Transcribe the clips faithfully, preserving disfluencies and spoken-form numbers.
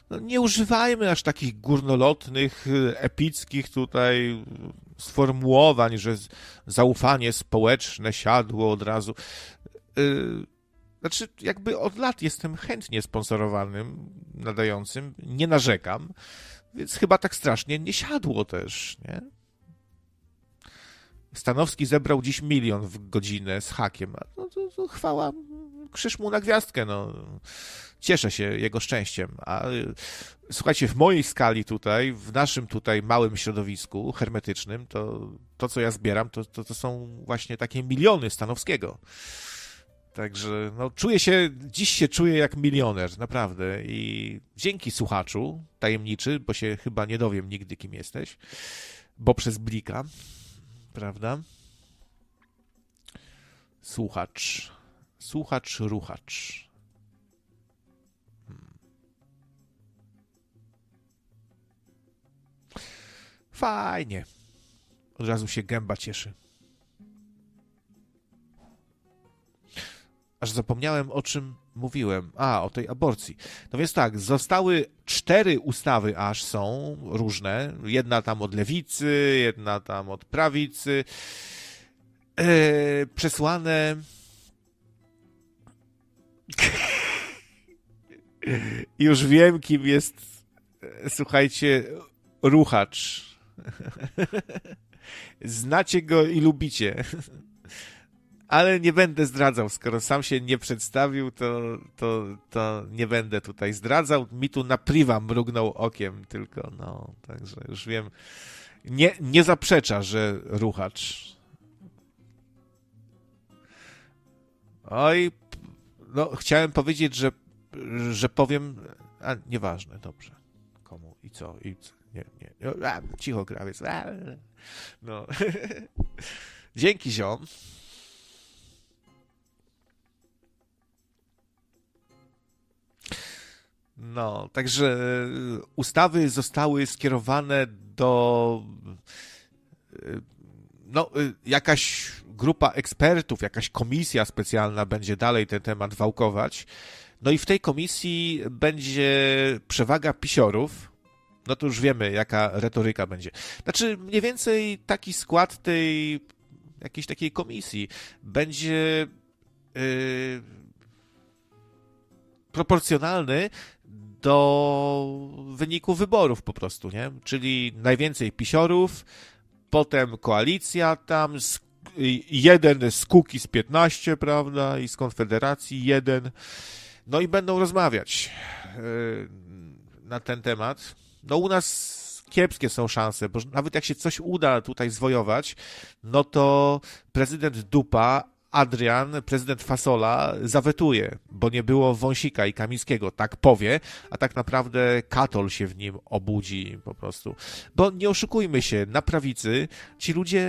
no nie używajmy aż takich górnolotnych, epickich tutaj sformułowań, że zaufanie społeczne siadło od razu. Znaczy, jakby od lat jestem chętnie sponsorowanym nadającym, nie narzekam, więc chyba tak strasznie nie siadło też, nie? Stanowski zebrał dziś milion w godzinę z hakiem. No to, to chwała, krzyż mu na gwiazdkę, no. Cieszę się jego szczęściem. A słuchajcie, w mojej skali tutaj, w naszym tutaj małym środowisku hermetycznym, to to, co ja zbieram, to, to, to są właśnie takie miliony Stanowskiego. Także no, czuję się, dziś się czuję jak milioner, naprawdę. I dzięki słuchaczu, tajemniczy, bo się chyba nie dowiem nigdy, kim jesteś, bo przez blika, prawda? Słuchacz, słuchacz, ruchacz. Hmm. Fajnie. Od razu się gęba cieszy. Aż zapomniałem, o czym mówiłem. A, o tej aborcji. No więc tak, zostały cztery ustawy aż są różne. Jedna tam od lewicy, jedna tam od prawicy. Yy, przesłane... Już wiem, kim jest, słuchajcie, ruchacz. Znacie go i lubicie. Ale nie będę zdradzał, skoro sam się nie przedstawił, to, to, to nie będę tutaj zdradzał. Mi tu na priwa mrugnął okiem tylko, no, także już wiem. Nie, nie zaprzecza, że ruchacz. Oj, no, chciałem powiedzieć, że, że powiem, a nieważne, dobrze. Komu i co, i co, nie, nie, a, cicho krawiec, a, no. Dzięki, ziom. No, także ustawy zostały skierowane do, no, jakaś grupa ekspertów, jakaś komisja specjalna będzie dalej ten temat wałkować. No i w tej komisji będzie przewaga pisiorów. No to już wiemy, jaka retoryka będzie. Znaczy, mniej więcej taki skład tej jakiejś takiej komisji będzie yy, proporcjonalny do wyniku wyborów po prostu, nie? Czyli najwięcej pisiorów, potem koalicja tam, z, jeden z Kukiz piętnaście, prawda, i z Konfederacji jeden. No i będą rozmawiać yy, na ten temat. No u nas kiepskie są szanse, bo nawet jak się coś uda tutaj zwojować, no to prezydent Dupa, Adrian, prezydent Fasola zawetuje, bo nie było Wąsika i Kamińskiego, tak powie, a tak naprawdę katol się w nim obudzi po prostu. Bo nie oszukujmy się, na prawicy ci ludzie,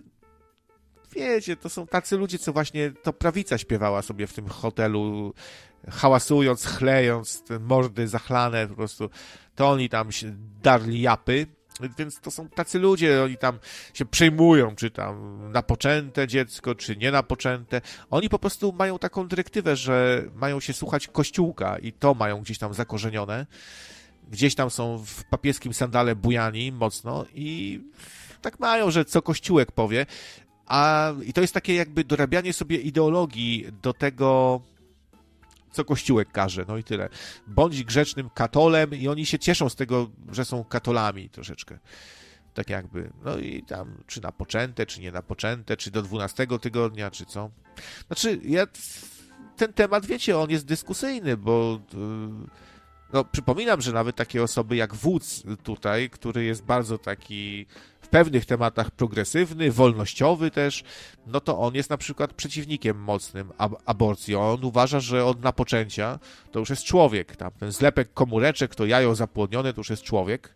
wiecie, to są tacy ludzie, co właśnie to prawica śpiewała sobie w tym hotelu, hałasując, chlejąc, te mordy zachlane po prostu, to oni tam się darli japy. Więc to są tacy ludzie, oni tam się przejmują, czy tam napoczęte dziecko, czy nie napoczęte. Oni po prostu mają taką dyrektywę, że mają się słuchać Kościółka i to mają gdzieś tam zakorzenione. Gdzieś tam są w papieskim sandale bujani mocno i tak mają, że co Kościółek powie. A, i to jest takie jakby dorabianie sobie ideologii do tego, co Kościółek każe, no i tyle. Bądź grzecznym katolem i oni się cieszą z tego, że są katolami troszeczkę. Tak jakby, no i tam, czy napoczęte, czy nie napoczęte, czy do dwunastego tygodnia, czy co. Znaczy, ja, ten temat, wiecie, on jest dyskusyjny, bo no, przypominam, że nawet takie osoby jak Wódz tutaj, który jest bardzo taki w pewnych tematach progresywny, wolnościowy też, no to on jest na przykład przeciwnikiem mocnym ab- aborcji. On uważa, że od napoczęcia to już jest człowiek. Tam ten zlepek komóreczek, to jajo zapłodnione, to już jest człowiek.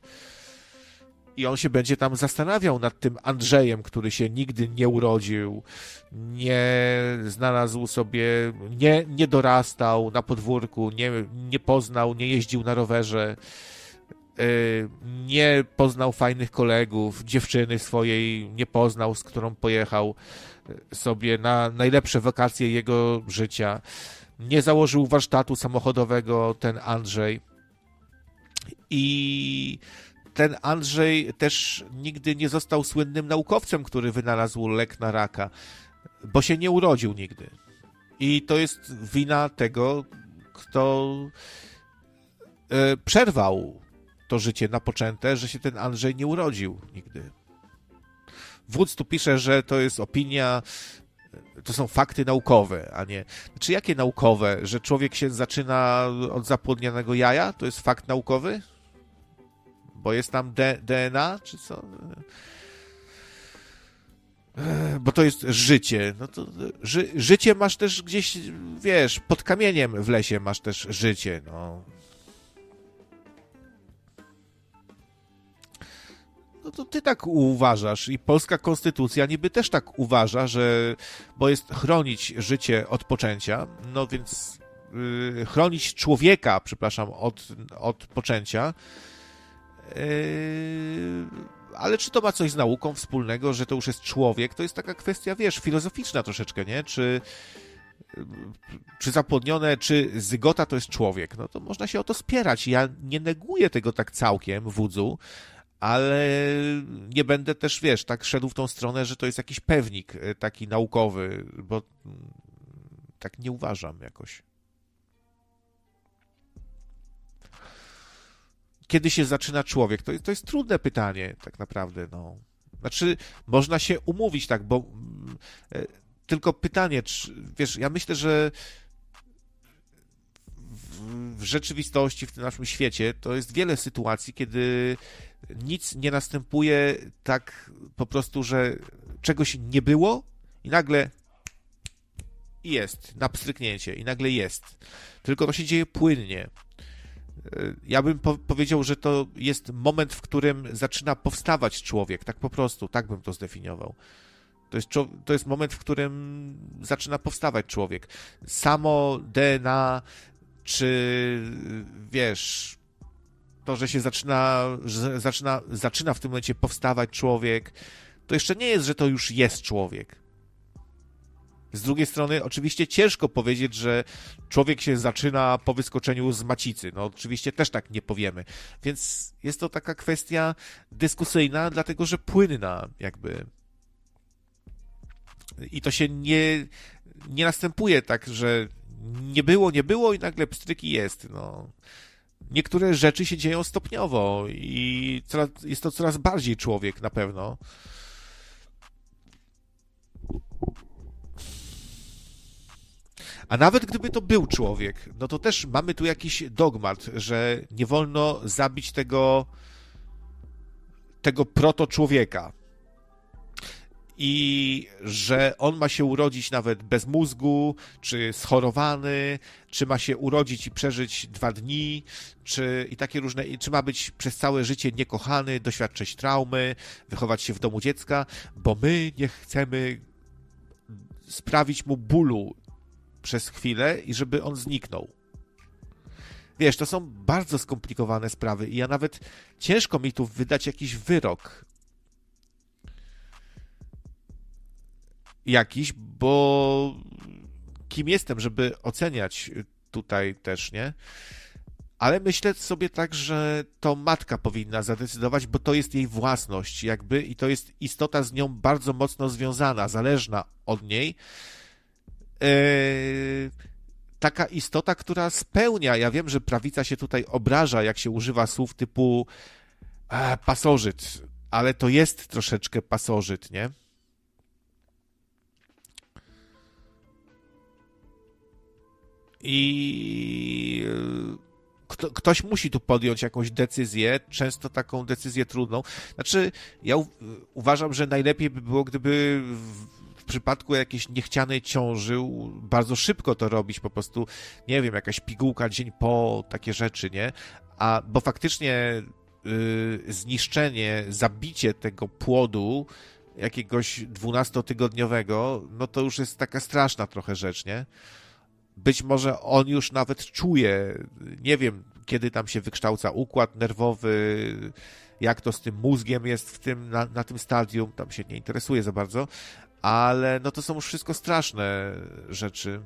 I on się będzie tam zastanawiał nad tym Andrzejem, który się nigdy nie urodził, nie znalazł sobie, nie, nie dorastał na podwórku, nie, nie poznał, nie jeździł na rowerze, yy, nie poznał fajnych kolegów, dziewczyny swojej nie poznał, z którą pojechał sobie na najlepsze wakacje jego życia. Nie założył warsztatu samochodowego ten Andrzej. I ten Andrzej też nigdy nie został słynnym naukowcem, który wynalazł lek na raka, bo się nie urodził nigdy. I to jest wina tego, kto e, przerwał to życie napoczęte, że się ten Andrzej nie urodził nigdy. Wódz tu pisze, że to jest opinia, to są fakty naukowe, a nie... Znaczy, jakie naukowe? Że człowiek się zaczyna od zapłodnionego jaja? To jest fakt naukowy? Bo jest tam D- D N A, czy co? Bo to jest życie. No to ży- życie masz też gdzieś, wiesz, pod kamieniem w lesie masz też życie, no. No to ty tak uważasz i polska konstytucja niby też tak uważa, że, bo jest chronić życie od poczęcia, no więc yy, chronić człowieka, przepraszam, od, od poczęcia, yy, ale czy to ma coś z nauką wspólnego, że to już jest człowiek, to jest taka kwestia, wiesz, filozoficzna troszeczkę, nie? Czy, czy zapłodnione, czy zygota to jest człowiek? No to można się o to spierać. Ja nie neguję tego tak całkiem, wódzu, ale nie będę też, wiesz, tak szedł w tą stronę, że to jest jakiś pewnik taki naukowy, bo tak nie uważam jakoś. Kiedy się zaczyna człowiek? To, to jest trudne pytanie, tak naprawdę, no. Znaczy, można się umówić tak, bo e, tylko pytanie, czy, wiesz, ja myślę, że w, w rzeczywistości, w tym naszym świecie, to jest wiele sytuacji, kiedy nic nie następuje tak po prostu, że czegoś nie było i nagle jest, na pstryknięcie, i nagle jest. Tylko to się dzieje płynnie. Ja bym po- powiedział, że to jest moment, w którym zaczyna powstawać człowiek, tak po prostu, tak bym to zdefiniował. To jest, to jest moment, w którym zaczyna powstawać człowiek. Samo D N A, czy wiesz, to, że się zaczyna, że zaczyna, zaczyna w tym momencie powstawać człowiek, to jeszcze nie jest, że to już jest człowiek. Z drugiej strony, oczywiście ciężko powiedzieć, że człowiek się zaczyna po wyskoczeniu z macicy. No oczywiście też tak nie powiemy. Więc jest to taka kwestia dyskusyjna, dlatego że płynna jakby. I to się nie, nie następuje tak, że nie było, nie było i nagle pstryki jest. No. Niektóre rzeczy się dzieją stopniowo i coraz, jest to coraz bardziej człowiek na pewno. A nawet gdyby to był człowiek, no to też mamy tu jakiś dogmat, że nie wolno zabić tego, tego proto-człowieka. I że on ma się urodzić nawet bez mózgu, czy schorowany, czy ma się urodzić i przeżyć dwa dni, czy i takie różne, czy ma być przez całe życie niekochany, doświadczyć traumy, wychować się w domu dziecka, bo my nie chcemy sprawić mu bólu przez chwilę i żeby on zniknął. Wiesz, to są bardzo skomplikowane sprawy i ja nawet ciężko mi tu wydać jakiś wyrok. Jakiś, bo kim jestem, żeby oceniać tutaj też, nie? Ale myślę sobie tak, że to matka powinna zadecydować, bo to jest jej własność jakby i to jest istota z nią bardzo mocno związana, zależna od niej. Yy, taka istota, która spełnia, ja wiem, że prawica się tutaj obraża, jak się używa słów typu e, pasożyt, ale to jest troszeczkę pasożyt, nie? I kto, ktoś musi tu podjąć jakąś decyzję, często taką decyzję trudną. Znaczy, ja u, uważam, że najlepiej by było, gdyby w, w przypadku jakiejś niechcianej ciąży bardzo szybko to robić, po prostu, nie wiem, jakaś pigułka dzień po, takie rzeczy, nie? A, bo faktycznie y, zniszczenie, zabicie tego płodu jakiegoś dwunastotygodniowego, no to już jest taka straszna trochę rzecz, nie? Być może on już nawet czuje, nie wiem, kiedy tam się wykształca układ nerwowy, jak to z tym mózgiem jest w tym, na, na tym stadium, tam się nie interesuje za bardzo, ale no to są już wszystko straszne rzeczy.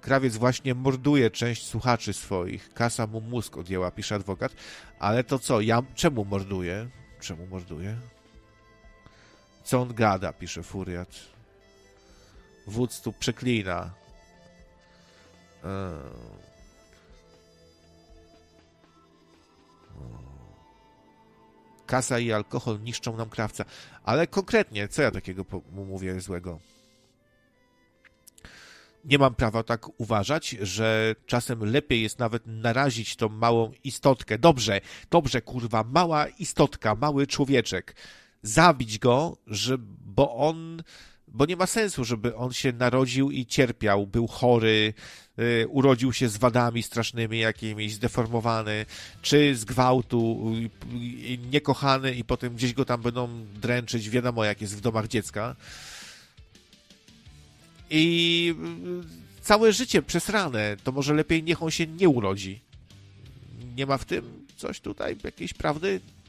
krawiec właśnie morduje część słuchaczy swoich. Kasa mu mózg odjęła, pisze adwokat. Ale to co? Ja czemu morduje? Czemu morduje? Co on gada, pisze furiat. Wódz tu przeklina. Eee. Kasa i alkohol niszczą nam krawca. Ale konkretnie, co ja takiego mu mówię złego? Nie mam prawa tak uważać, że czasem lepiej jest nawet narazić tą małą istotkę. Dobrze, dobrze, kurwa, mała istotka, mały człowieczek. Zabić go, że, bo on... Bo nie ma sensu, żeby on się narodził i cierpiał, był chory, yy, urodził się z wadami strasznymi jakimiś, zdeformowany, czy z gwałtu, yy, niekochany i potem gdzieś go tam będą dręczyć, wiadomo jak jest w domach dziecka. I yy, całe życie przesrane, to może lepiej niech on się nie urodzi. Nie ma w tym coś tutaj, jakiejś prawdy?